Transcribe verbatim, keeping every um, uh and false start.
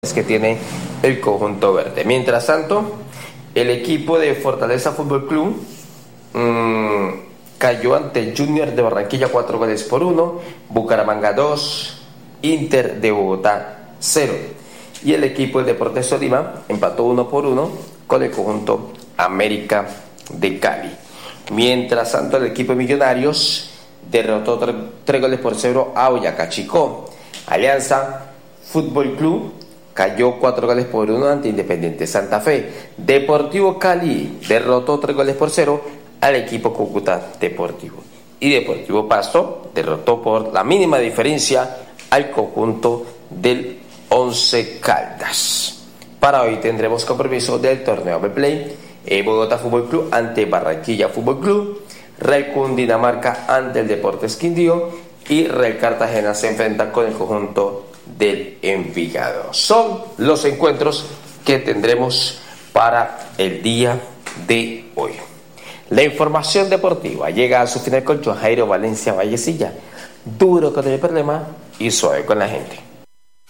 que tiene el conjunto verde. Mientras tanto, el equipo de Fortaleza Fútbol Club mmm, cayó ante el Junior de Barranquilla cuatro goles por uno, Bucaramanga dos, Inter de Bogotá cero. Y el equipo de Deportes Tolima empató uno por uno con el conjunto América de Cali. Mientras tanto, el equipo de Millonarios derrotó tres goles por cero a Boyacá Chicó. Alianza Fútbol Club cayó cuatro goles por uno ante Independiente Santa Fe. Deportivo Cali derrotó tres goles por cero al equipo Cúcuta Deportivo. Y Deportivo Pasto derrotó por la mínima diferencia al conjunto del Once Caldas. Para hoy tendremos compromiso del torneo Betplay. Eh, Bogotá Fútbol Club ante Barranquilla Fútbol Club. Real Cundinamarca ante el Deportes Quindío. Y Real Cartagena se enfrenta con el conjunto del Envigado. Son los encuentros que tendremos para el día de hoy. La información deportiva llega a su final con Juan Jairo Valencia Vallecilla. Duro con el problema y suave con la gente.